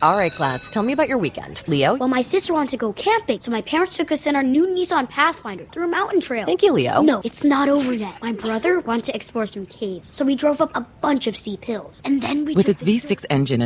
All right, class, tell me about your weekend. Leo? Well, my sister wanted to go camping, so my parents took us in our new Nissan Pathfinder through a mountain trail. Thank you, Leo. No, it's not over yet. My brother wanted to explore some caves, so we drove up a bunch of steep hills. And then we With its V6 engine